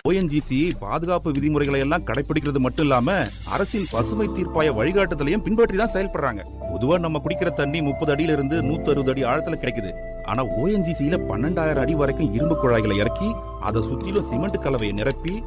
ONGC பாதுகாப்பு விதிமுறைகளை எல்லாம் கடைபிடிக்கிறது மட்டும் இல்லாம அரசின் பசுமை தீர்ப்பாய வழிகாட்டுதலையும் பின்பற்றி தான் செயல்படுறாங்க. பொதுவா நம்ம குடிக்கிற தண்ணி 30 அடியில இருந்து 160 அடி ஆழத்துல கிடைக்குது. ஆனா ஓஎன்ஜிசியில 12,000 அடி வரைக்கும் இரும்பு குழாய்களை இறக்கி அதை சுத்திலும் சிமெண்ட் கலவையை நிரப்பி